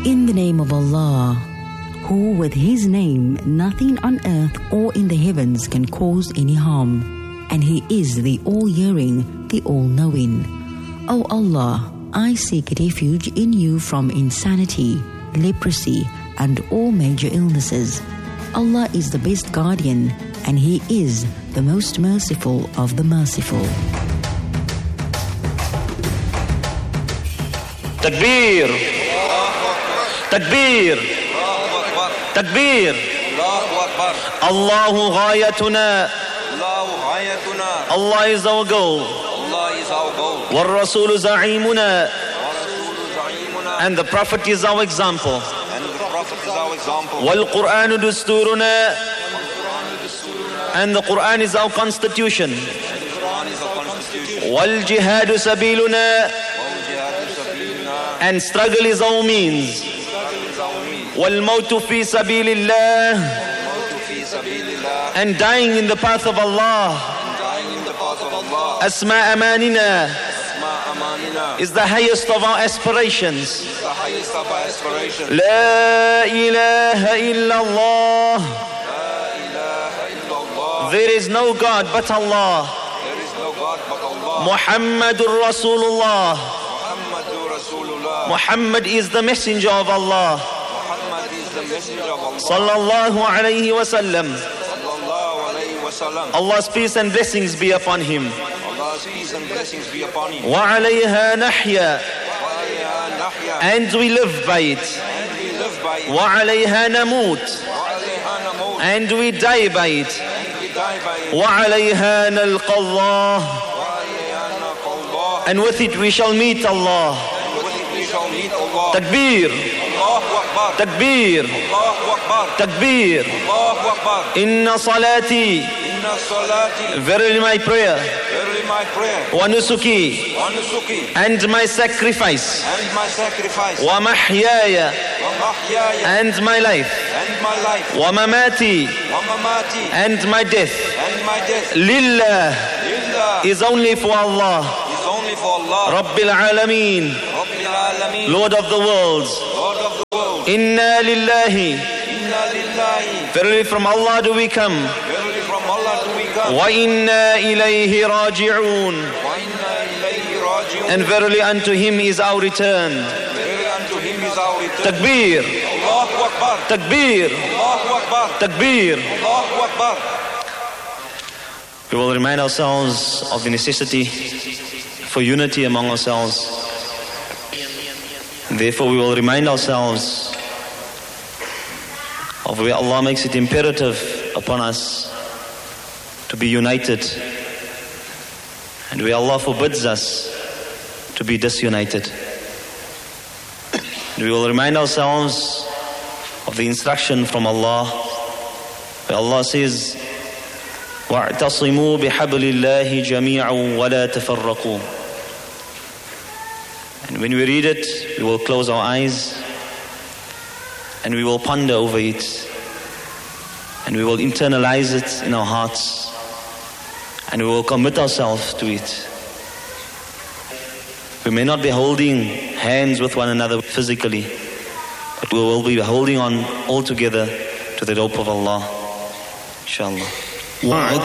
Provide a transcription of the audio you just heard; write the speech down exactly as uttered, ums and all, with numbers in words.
In the name of Allah, who with His name nothing on earth or in the heavens can cause any harm, and He is the all-hearing, the all-knowing. O Allah, I seek refuge in You from insanity, leprosy, and all major illnesses. Allah is the best guardian, and He is the most merciful of the merciful. Takbir! Takbir! Takbir! Allahu ghayatuna. Allah is our goal. Wa Rasulu za'imuna. And the Prophet is our example. Wal Qur'anu dusturuna. And the Qur'an is our constitution. Wal jihadu sabiluna. And struggle is our means. Wal mautu fi sabilillah. And dying in the path of Allah. Asma amanina is the highest of our aspirations. La ilaha illallah. There is no God but Allah. Muhammadur Rasulullah. Muhammad is the messenger of Allah. Sallallahu alayhi wa sallam. Allah's peace and blessings be upon him. Wa alayha nahya. And we live by it. Wa alayha namut. And we die by it. Wa alayha nalqa Allah. And with it we shall meet Allah. Takbir! Takbir! Takbir! Inna salati. Verily my prayer. Wa nusuki. And my sacrifice. Wa mahyaya. And my life. Wa mamati. And my death. Lillah is only for Allah. Rabbil Alameen, Lord of the worlds. Inna lillahi. Verily from Allah do we come. Wa inna ilayhi raji'un. And verily unto Him is our return. Takbir. Takbir. Takbir. We will remind ourselves of the necessity for unity among ourselves. Therefore we will remind ourselves of where Allah makes it imperative upon us to be united, and where Allah forbids us to be disunited. And we will remind ourselves of the instruction from Allah, where Allah says, وَاعْتَصِمُوا بِحَبْلِ اللَّهِ جَمِيعًا وَلَا تَفَرَّقُوا. And when we read it, we will close our eyes and we will ponder over it, and we will internalize it in our hearts, and we will commit ourselves to it. We may not be holding hands with one another physically, but we will be holding on all together to the rope of Allah, inshallah.